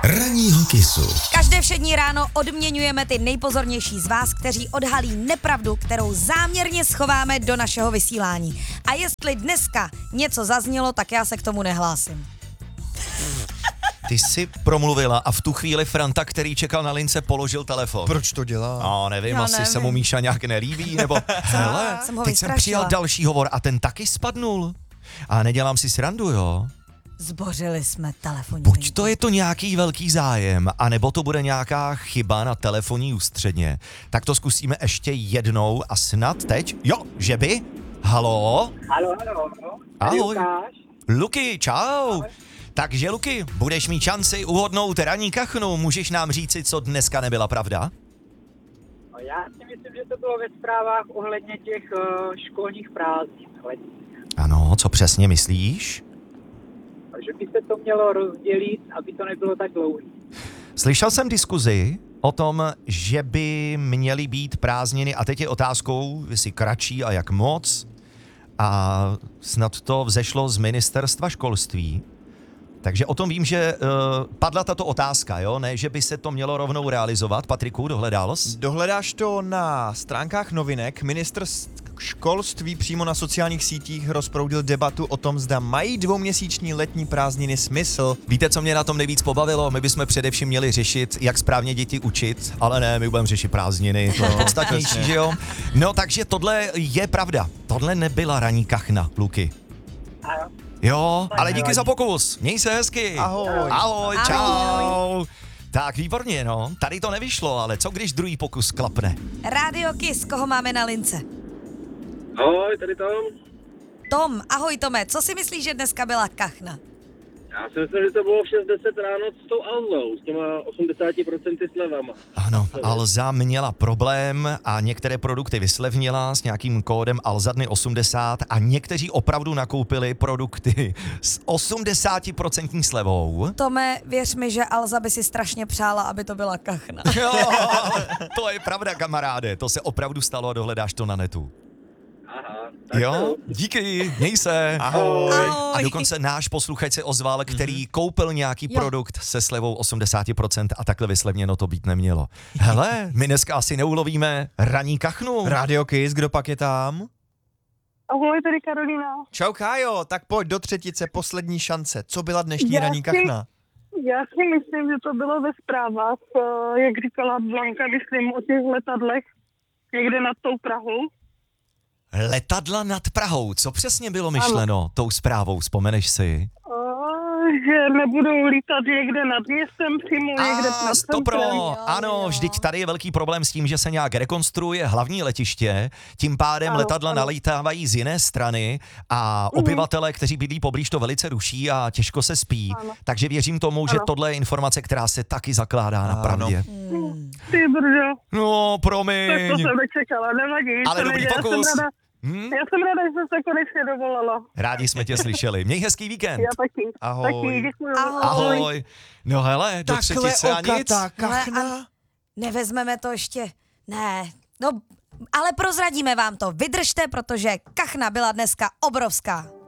Ranního kysu. Každé všední ráno odměňujeme ty nejpozornější z vás, kteří odhalí nepravdu, kterou záměrně schováme do našeho vysílání. A jestli dneska něco zaznělo, tak já se k tomu nehlásím. Ty jsi promluvila a v tu chvíli Franta, který čekal na lince, položil telefon. Proč to dělá? No, nevím, Já asi nevím. se mu Míša nějak nelíbí, nebo hele, jsem ho teď jsem vystrašila. přijal další hovor a ten taky spadnul. A nedělám si srandu, jo? Zbořili jsme telefonní Buď linku. to je to nějaký velký zájem, anebo to bude nějaká chyba na telefonní ústředně. Tak to zkusíme ještě jednou a snad teď, jo, že by? Halo? Halo. Ahoj. Lukáš. Luky, čau. Takže Luky, budeš mít šanci uhodnout ranní kachnu, můžeš nám říci, co dneska nebyla pravda? No, já si myslím, že to bylo ve zprávách ohledně těch školních prázdnin. Ano, co přesně myslíš? Takže by se to mělo rozdělit, aby to nebylo tak dlouhé. Slyšel jsem diskuzi o tom, že by měly být prázdniny a teď je otázkou, jestli kratší a jak moc. A snad to vzešlo z ministerstva školství. Takže o tom vím, že padla tato otázka, jo? Ne, že by se to mělo rovnou realizovat. Patriku, dohledal jsi? Dohledáš to na stránkách novinek. Ministr školství přímo na sociálních sítích rozproudil debatu o tom, zda mají dvouměsíční letní prázdniny smysl. Víte, co mě na tom nejvíc pobavilo? My bychom především měli řešit, jak správně děti učit, ale ne, my budeme řešit prázdniny, to je podstatnější, že jo? No, takže tohle je pravda. Tohle nebyla ranní kachna, Luky. Ano. Jo, ale díky za pokus. Měj se hezky. Ahoj. Ahoj, Ahoj. čau. Tak, výborně, no. Tady to nevyšlo, ale co když druhý pokus klapne? Rádio Kiss, koho máme na lince? Ahoj, tady Tom. Tom, ahoj Tome, co si myslíš, že dneska byla kachna? Já si myslím, že to bylo v 6:10 ráno s tou Alzou, s těma 80% slevama. Ano, Alza měla problém a některé produkty vyslevnila s nějakým kódem Alzadny 80 a někteří opravdu nakoupili produkty s 80% slevou. Tome, věř mi, že Alza by si strašně přála, aby to byla kachna. Jo, to je pravda, kamaráde, to se opravdu stalo a dohledáš to na netu. Aha, tak Jo, díky, měj se. Ahoj. A dokonce náš posluchač se ozval, který koupil nějaký Jo. produkt se slevou 80% a takhle vyslevněno to být nemělo. Hele, my dneska asi neulovíme ranní kachnu. Radio Kiss, kdo pak je tam? Ahoj, tady Karolina. Čau Kájo, tak pojď do třetice, poslední šance. Co byla dnešní Já ranní si- kachna? Já si myslím, že to bylo ve zprávách, jak říkala Blanka, myslím o těch letadlech někde nad tou Prahou. Letadla nad Prahou, co přesně bylo myšleno tou zprávou, vzpomeneš si? Že nebudou lítat někde nad městem přímo, někde nad Stopro, centrem. ano, vždyť tady je velký problém s tím, že se nějak rekonstruuje hlavní letiště, tím pádem Ano, letadla ano. nalítávají z jiné strany a obyvatele, kteří bydlí poblíž, to velice ruší a těžko se spí. Ano. Takže věřím tomu, že Ano. tohle je informace, která se taky zakládá na Ano. pravdě. Ty brďo, No, tak to promiň. jsem nečekala, nevadí. Ale to dobrý nejde. pokus. Já jsem ráda, že jsem se konečně dovolala. Rádi jsme tě slyšeli. Měj hezký víkend. Já taky. Ahoj. Taky, děkuju. Ahoj. No hele, do třetice a nic. kachna. Nevezmeme to ještě, ne, no, ale prozradíme vám to. Vydržte, protože kachna byla dneska obrovská.